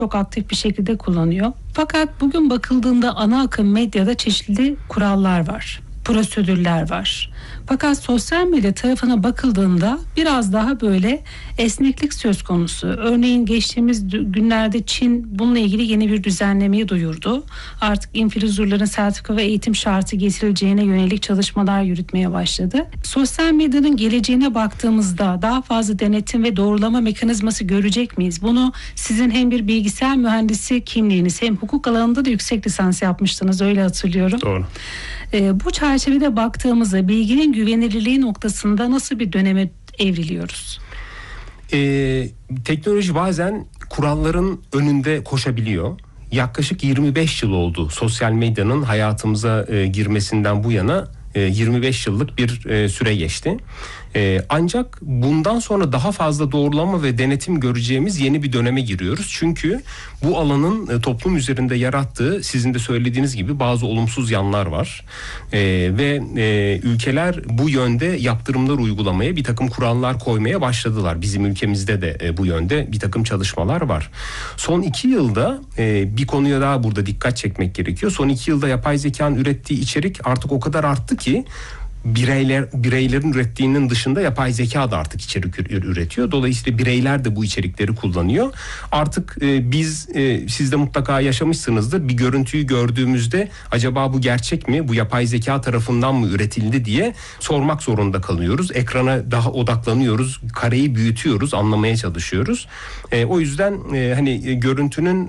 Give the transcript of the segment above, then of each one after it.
çok aktif bir şekilde kullanıyor. Fakat bugün bakıldığında ana akım medyada çeşitli kurallar var, prosedürler var. Fakat sosyal medya tarafına bakıldığında biraz daha böyle esneklik söz konusu. Örneğin geçtiğimiz günlerde Çin bununla ilgili yeni bir düzenlemeyi duyurdu. Artık influencerların sertifika ve eğitim şartı getirileceğine yönelik çalışmalar yürütmeye başladı. Sosyal medyanın geleceğine baktığımızda daha fazla denetim ve doğrulama mekanizması görecek miyiz? Bunu sizin hem bir bilgisayar mühendisi kimliğiniz hem hukuk alanında da yüksek lisans yapmıştınız, öyle hatırlıyorum. Doğru. Bu çerçevede baktığımızda bilginin güvenilirliği noktasında nasıl bir döneme evriliyoruz? Teknoloji bazen kuralların önünde koşabiliyor. Yaklaşık 25 yıl oldu sosyal medyanın hayatımıza girmesinden bu yana. 25 yıllık bir süre geçti. Ancak bundan sonra daha fazla doğrulama ve denetim göreceğimiz yeni bir döneme giriyoruz. Çünkü bu alanın toplum üzerinde yarattığı, sizin de söylediğiniz gibi, bazı olumsuz yanlar var. Ve ülkeler bu yönde yaptırımlar uygulamaya, bir takım kurallar koymaya başladılar. Bizim ülkemizde de bu yönde bir takım çalışmalar var. Son 2 yılda bir konuya daha burada dikkat çekmek gerekiyor. Son 2 yılda yapay zekanın ürettiği içerik artık o kadar arttı ki bireylerin ürettiğinin dışında yapay zeka da artık içerik üretiyor. Dolayısıyla bireyler de bu içerikleri kullanıyor. Artık siz de mutlaka yaşamışsınızdır. Bir görüntüyü gördüğümüzde acaba bu gerçek mi? Bu yapay zeka tarafından mı üretildi diye sormak zorunda kalıyoruz. Ekrana daha odaklanıyoruz. Kareyi büyütüyoruz, anlamaya çalışıyoruz. O yüzden hani görüntünün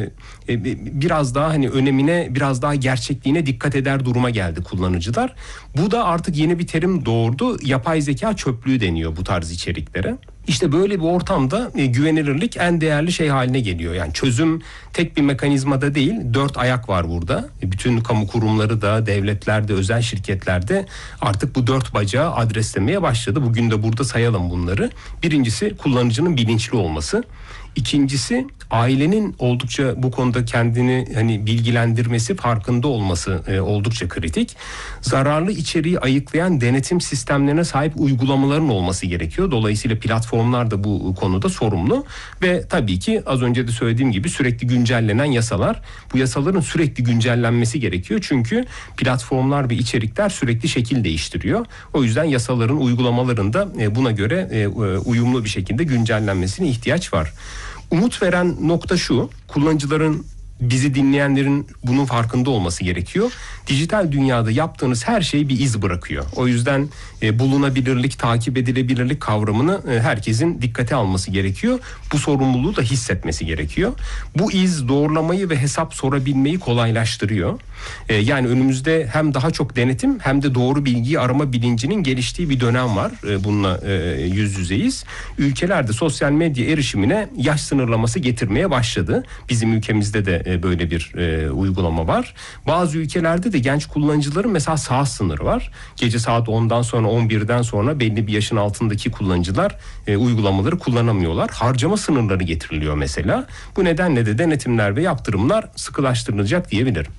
biraz daha hani önemine, biraz daha gerçekliğine dikkat eder duruma geldi kullanıcılar. Bu da artık yeni bir terim doğurdu. Yapay zeka çöplüğü deniyor bu tarz içeriklere. İşte böyle bir ortamda güvenilirlik en değerli şey haline geliyor. Yani çözüm tek bir mekanizmada değil, 4 ayak var burada. Bütün kamu kurumları da, devletler de, özel şirketler de artık bu 4 bacağı adreslemeye başladı. Bugün de burada sayalım bunları. Birincisi kullanıcının bilinçli olması. İkincisi ailenin oldukça bu konuda kendini hani bilgilendirmesi, farkında olması oldukça kritik. Zararlı içeriği ayıklayan denetim sistemlerine sahip uygulamaların olması gerekiyor. Dolayısıyla platformlar da bu konuda sorumlu ve tabii ki az önce de söylediğim gibi sürekli güncellenen yasalar. Bu yasaların sürekli güncellenmesi gerekiyor. Çünkü platformlar ve içerikler sürekli şekil değiştiriyor. O yüzden yasaların, uygulamaların da buna göre uyumlu bir şekilde güncellenmesine ihtiyaç var. Umut veren nokta şu: kullanıcıların, bizi dinleyenlerin bunun farkında olması gerekiyor. Dijital dünyada yaptığınız her şey bir iz bırakıyor. O yüzden bulunabilirlik, takip edilebilirlik kavramını herkesin dikkate alması gerekiyor. Bu sorumluluğu da hissetmesi gerekiyor. Bu iz doğrulamayı ve hesap sorabilmeyi kolaylaştırıyor. Yani önümüzde hem daha çok denetim hem de doğru bilgiyi arama bilincinin geliştiği bir dönem var. Bununla yüz yüzeyiz. Ülkeler de sosyal medya erişimine yaş sınırlaması getirmeye başladı. Bizim ülkemizde de böyle bir uygulama var. Bazı ülkelerde de genç kullanıcıların mesela saat sınırı var. Gece saat 10'dan sonra, 11'den sonra belli bir yaşın altındaki kullanıcılar uygulamaları kullanamıyorlar. Harcama sınırları getiriliyor mesela. Bu nedenle de denetimler ve yaptırımlar sıkılaştırılacak diyebilirim.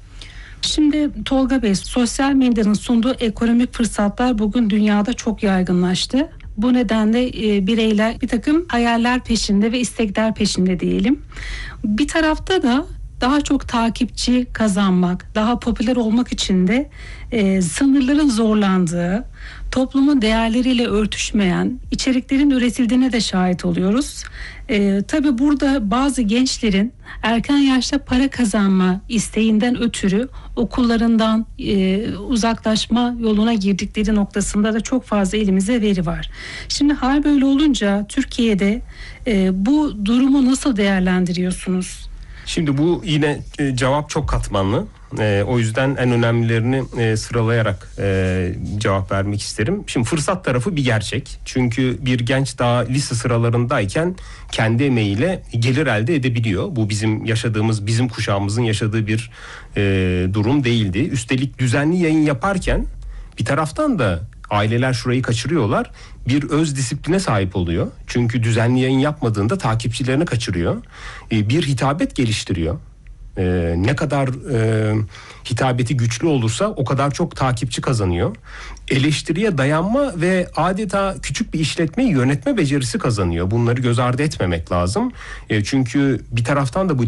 Şimdi Tolga Bey, sosyal medyanın sunduğu ekonomik fırsatlar bugün dünyada çok yaygınlaştı. Bu nedenle bireyler bir takım hayaller peşinde ve istekler peşinde diyelim. Bir tarafta da daha çok takipçi kazanmak, daha popüler olmak için de sınırların zorlandığı, toplumun değerleriyle örtüşmeyen içeriklerin üretildiğine de şahit oluyoruz. Tabii burada bazı gençlerin erken yaşta para kazanma isteğinden ötürü okullarından uzaklaşma yoluna girdikleri noktasında da çok fazla elimize veri var. Şimdi hal böyle olunca Türkiye'de bu durumu nasıl değerlendiriyorsunuz? Şimdi bu yine cevap çok katmanlı. O yüzden en önemlilerini sıralayarak cevap vermek isterim. Şimdi fırsat tarafı bir gerçek. Çünkü bir genç daha lise sıralarındayken kendi emeğiyle gelir elde edebiliyor. Bu bizim kuşağımızın yaşadığı bir durum değildi. Üstelik düzenli yayın yaparken bir taraftan da aileler şurayı kaçırıyorlar. Bir öz disipline sahip oluyor. Çünkü düzenli yayın yapmadığında takipçilerini kaçırıyor. Bir hitabet geliştiriyor. Ne kadar hitabeti güçlü olursa o kadar çok takipçi kazanıyor. Eleştiriye dayanma ve adeta küçük bir işletmeyi yönetme becerisi kazanıyor. Bunları göz ardı etmemek lazım. Çünkü bir taraftan da bu